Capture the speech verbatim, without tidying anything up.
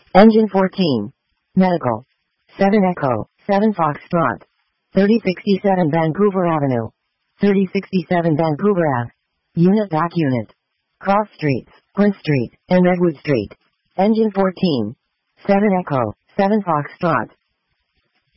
Engine fourteen. Medical. seven Echo, seven Foxtrot. thirty sixty-seven Vancouver Avenue. thirty sixty-seven Vancouver Ave. Unit back unit. Cross Streets, Prince Street, and Redwood Street. Engine fourteen. seven Echo, seven Foxtrot.